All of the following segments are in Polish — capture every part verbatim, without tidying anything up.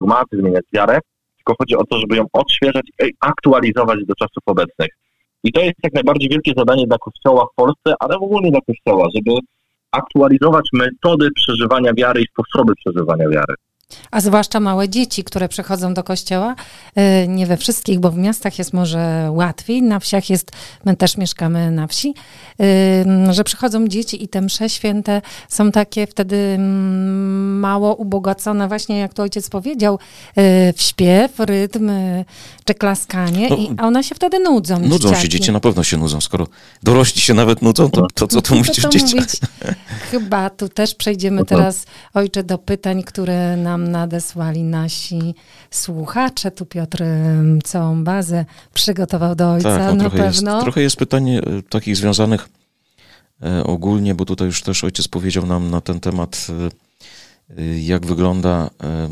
informacje, zmieniać wiarę, tylko chodzi o to, żeby ją odświeżać i aktualizować do czasów obecnych. I to jest jak najbardziej wielkie zadanie dla Kościoła w Polsce, ale w ogóle dla Kościoła, żeby aktualizować metody przeżywania wiary i sposoby przeżywania wiary. A zwłaszcza małe dzieci, które przychodzą do kościoła, nie we wszystkich, bo w miastach jest może łatwiej, na wsiach jest, my też mieszkamy na wsi, że przychodzą dzieci i te msze święte są takie wtedy mało ubogacone, właśnie jak tu ojciec powiedział, w śpiew, rytm czy klaskanie, no, i, a one się wtedy nudzą. Nudzą dzieciaki. się, dzieci na pewno się nudzą. Skoro dorośli się nawet nudzą, to, to co tu mówić o dzieciach? Chyba tu też przejdziemy teraz, ojcze, do pytań, które nam nadesłali nasi słuchacze. Tu Piotr całą bazę przygotował do ojca, tak, no, na trochę pewno. Jest, trochę jest pytań takich związanych e, ogólnie, bo tutaj już też ojciec powiedział nam na ten temat, e, jak wygląda, e,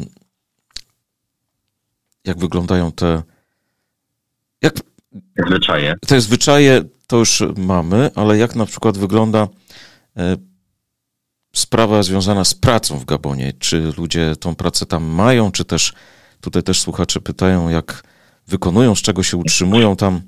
jak wyglądają te jak, zwyczaje. Te zwyczaje to już mamy, ale jak na przykład wygląda e, sprawa związana z pracą w Gabonie. Czy ludzie tą pracę tam mają, czy też tutaj też słuchacze pytają, jak wykonują, z czego się utrzymują tam?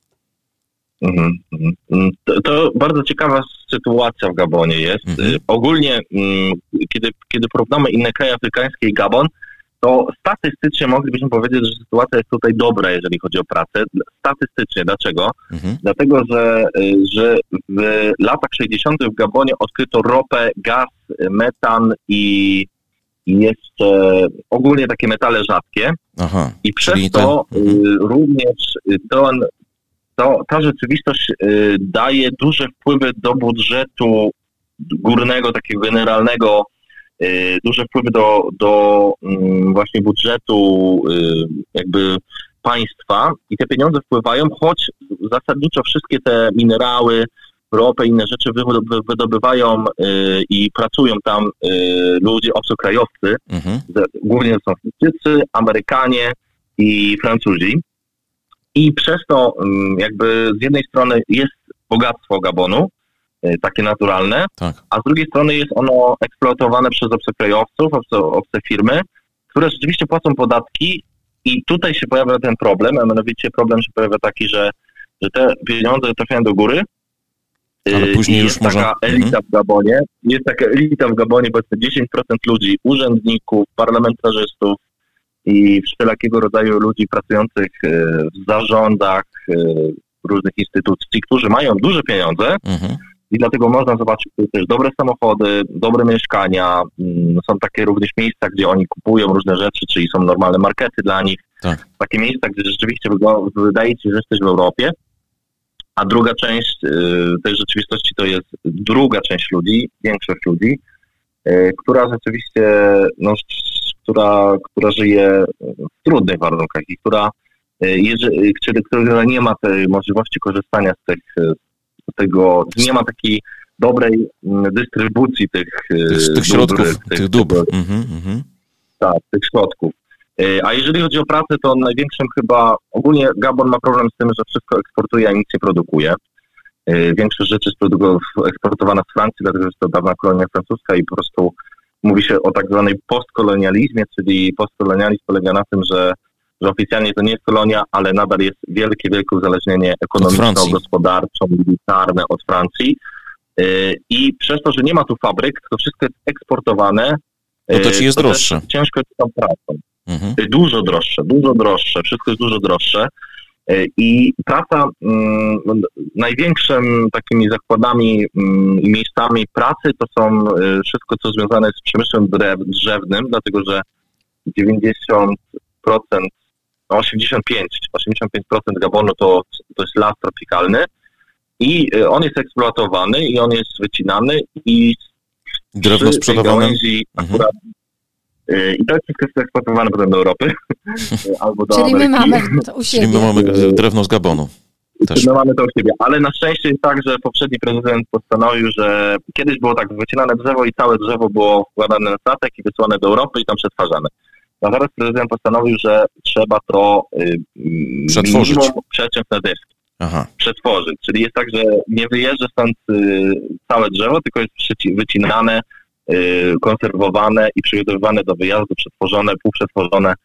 Mhm, mhm. To, to bardzo ciekawa sytuacja w Gabonie jest. Mhm. Ogólnie, kiedy, kiedy porównamy inne kraje afrykańskie i Gabon, to statystycznie moglibyśmy powiedzieć, że sytuacja jest tutaj dobra, jeżeli chodzi o pracę. Statystycznie. Dlaczego? Mhm. Dlatego, że, że w latach sześćdziesiątych w Gabonie odkryto ropę, gaz, metan i, i jeszcze ogólnie takie metale rzadkie. Aha, i przez to ten... mhm. również to, to, ta rzeczywistość daje duże wpływy do budżetu górnego, takiego generalnego, duże wpływy do, do właśnie budżetu jakby państwa i te pieniądze wpływają, choć zasadniczo wszystkie te minerały, ropę i inne rzeczy wydobywają i pracują tam ludzie, obcokrajowcy, mhm. głównie są Chińczycy, Amerykanie i Francuzi. I przez to jakby z jednej strony jest bogactwo Gabonu, takie naturalne, tak. A z drugiej strony jest ono eksploatowane przez obcokrajowców, obce, obce firmy, które rzeczywiście płacą podatki i tutaj się pojawia ten problem, a mianowicie problem się pojawia taki, że, że te pieniądze trafiają do góry. Ale później jest już może... taka elita mhm. w Gabonie, jest taka elita w Gabonie, powiedzmy dziesięć procent ludzi, urzędników, parlamentarzystów i wszelakiego rodzaju ludzi pracujących w zarządach różnych instytucji, którzy mają duże pieniądze, mhm. I dlatego można zobaczyć też dobre samochody, dobre mieszkania. Są takie również miejsca, gdzie oni kupują różne rzeczy, czyli są normalne markety dla nich. Tak. Takie miejsca, gdzie rzeczywiście wydaje się, że jesteś w Europie. A druga część tej rzeczywistości to jest druga część ludzi, większość ludzi, która rzeczywiście, no, która, która żyje w trudnych warunkach i która, jeżeli, która nie ma tej możliwości korzystania z tych tego, nie ma takiej dobrej dystrybucji tych, tych, tych środków, tych, tych dóbr. Mm-hmm, mm-hmm. Tak, tych środków. A jeżeli chodzi o pracę, to największym chyba, ogólnie Gabon ma problem z tym, że wszystko eksportuje, a nic nie produkuje. Większość rzeczy jest eksportowana z Francji, dlatego że jest to dawna kolonia francuska i po prostu mówi się o tak zwanej postkolonializmie, czyli postkolonializm polega na tym, że że oficjalnie to nie jest kolonia, ale nadal jest wielkie, wielkie uzależnienie ekonomiczno-gospodarcze, militarne od Francji. I przez to, że nie ma tu fabryk, to wszystko jest eksportowane. To też jest droższe. Ciężko jest tam pracą. Mhm. Dużo droższe, dużo droższe. Wszystko jest dużo droższe. I praca, m, największym takimi zakładami m, i miejscami pracy to są wszystko, co związane z przemysłem drew, drzewnym, dlatego że dziewięćdziesiąt procent, no osiemdziesiąt pięć procent Gabonu to, to jest las tropikalny i on jest eksploatowany i on jest wycinany i drewno sprzedawane. Akurat, mhm. I to jest wszystko eksportowane potem do Europy albo do Czyli Ameryki. my mamy to u siebie. Czyli my mamy drewno z Gabonu. Też. My mamy to u siebie, ale na szczęście jest tak, że poprzedni prezydent postanowił, że kiedyś było tak wycinane drzewo i całe drzewo było wkładane na statek i wysłane do Europy i tam przetwarzane. A teraz prezydent postanowił, że trzeba to y, przetworzyć. Minimum przeciąć na deski. Aha. Przetworzyć. Czyli jest tak, że nie wyjeżdża stąd y, całe drzewo, tylko jest przyci- wycinane, y, konserwowane i przygotowywane do wyjazdu, przetworzone, półprzetworzone